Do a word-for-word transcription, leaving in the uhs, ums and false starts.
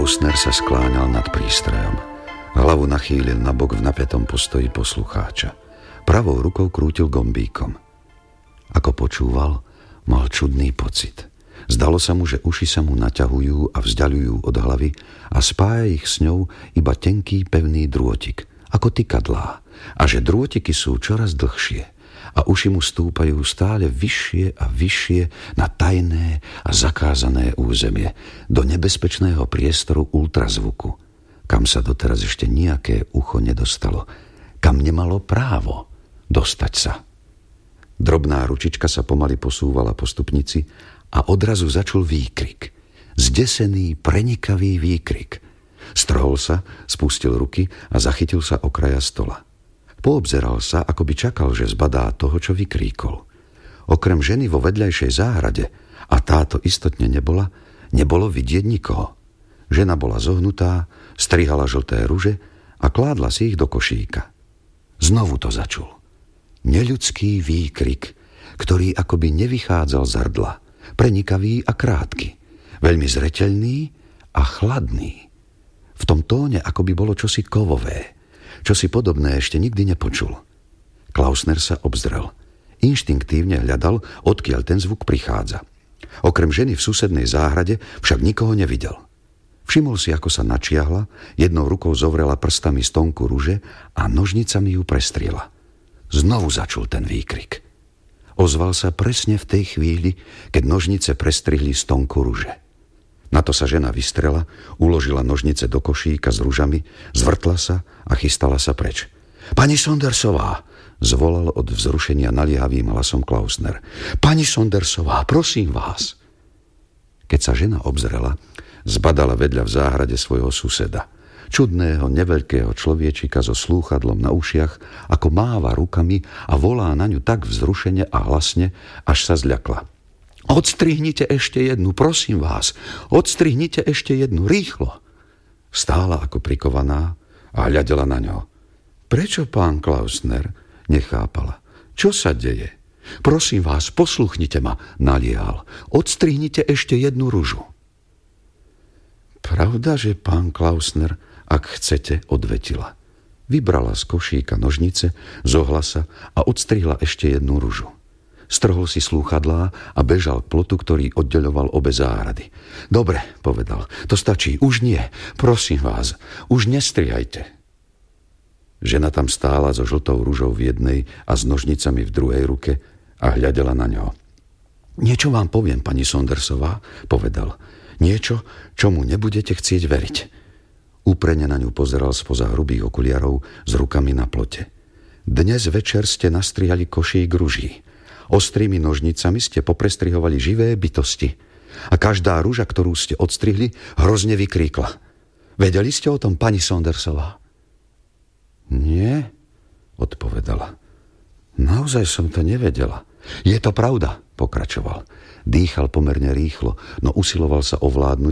Klausner sa skláňal nad prístrojom. Hlavu nachýlil na bok v napätom postoji poslucháča. Pravou rukou krútil gombíkom. Ako počúval, mal čudný pocit. Zdalo sa mu, že uši sa mu naťahujú a vzďaľujú od hlavy a spája ich s ňou iba tenký pevný drôtik, ako tykadlá, a že drôtiky sú čoraz dlhšie a uši mu stúpajú stále vyššie a vyššie na tajné a zakázané územie, do nebezpečného priestoru ultrazvuku, kam sa doteraz ešte nejaké ucho nedostalo, kam nemalo právo dostať sa. Drobná ručička sa pomaly posúvala po stupnici a odrazu začul výkrik. Zdesený, prenikavý výkrik. Strhol sa, spustil ruky a zachytil sa o kraja stola. Poobzeral sa, ako by čakal, že zbadá toho, čo vykríkol. Okrem ženy vo vedľajšej záhrade, a táto istotne nebola, nebolo vidieť nikoho. Žena bola zohnutá, strihala žlté ruže a kládla si ich do košíka. Znovu to začul. Neľudský výkrik, ktorý akoby nevychádzal z hrdla, prenikavý a krátky, veľmi zreteľný a chladný. V tom tóne akoby bolo čosi kovové, čosi podobné ešte nikdy nepočul. Klausner sa obzrel. Inštinktívne hľadal, odkiaľ ten zvuk prichádza. Okrem ženy v susednej záhrade však nikoho nevidel. Všimol si, ako sa načiahla, jednou rukou zovrela prstami stonku ruže a nožnicami ju prestriela. Znovu začul ten výkrik. Ozval sa presne v tej chvíli, keď nožnice prestrihli stonku ruže. Na to sa žena vystrela, uložila nožnice do košíka s ružami, zvrtla sa a chystala sa preč. Pani Sondersová, zvolal od vzrušenia naliehavým hlasom Klausner. Pani Sondersová, prosím vás. Keď sa žena obzrela, zbadala vedľa v záhrade svojho suseda. Čudného, neveľkého človečika so slúchadlom na ušiach, ako máva rukami a volá na ňu tak vzrušene a hlasne, až sa zľakla. Odstrihnite ešte jednu, prosím vás, odstrihnite ešte jednu, rýchlo. Stála ako prikovaná a hľadela na ňo. Prečo, pán Klausner? Nechápala. Čo sa deje? Prosím vás, posluchnite ma, naliehal. Odstrihnite ešte jednu ružu. Pravda, že pán Klausner, ak chcete, odvetila. Vybrala z košíka nožnice, zohla sa a odstrihla ešte jednu ružu. Strhol si slúchadlá a bežal k plotu, ktorý oddeľoval obe záhrady. Dobre, povedal, to stačí, už nie, prosím vás, už nestrihajte. Žena tam stála so žltou ružou v jednej a s nožnicami v druhej ruke a hľadela na ňo. Niečo vám poviem, pani Sondersová, povedal. Niečo, čomu nebudete chcieť veriť. Úprene na ňu pozeral spoza hrubých okuliarov s rukami na plote. Dnes večer ste nastrihali košík ruží. Ostrými nožnicami ste poprestrihovali živé bytosti. A každá ruža, ktorú ste odstrihli, hrozne vykríkla. Vedeli ste o tom, pani Sondersová? Nie, odpovedala. Naozaj som to nevedela. Je to pravda, pokračoval. Dýchal pomerne rýchlo, no usiloval sa ovládnuť